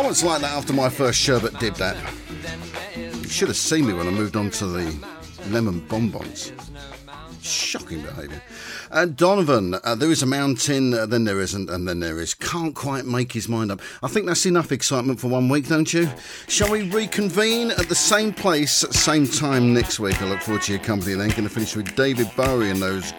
was like that after my first sherbet did that. You should have seen me when I moved on to the lemon bonbons. Shocking behaviour. Donovan, there is a mountain, then there isn't, and then there is. Can't quite make his mind up. I think that's enough excitement for 1 week, don't you? Shall we reconvene at the same place, same time next week? I look forward to your company then. Going to finish with David Bowie and those